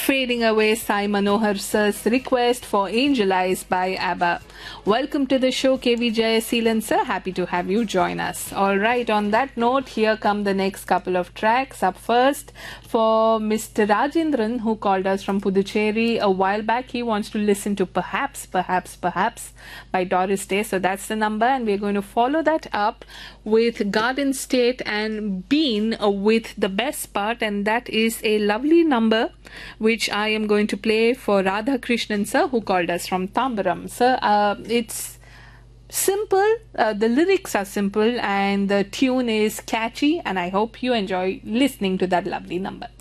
fading away Sai Manohar sir's request for Angel Eyes by ABBA. Welcome to the show, KV Jayaseelan sir. Happy to have you join us. Alright, on that note, here come the next couple of tracks. Up first, for Mr. Rajendran, who called us from Puducherry a while back, he wants to listen to Perhaps by Doris Day. So that's the number, and we're going to follow that up with Garden State and Bean with the best part, and that is a lovely number which I am going to play for Radha Krishnan sir, who called us from Tambaram. Sir, it's simple, the lyrics are simple and the tune is catchy, and I hope you enjoy listening to that lovely number.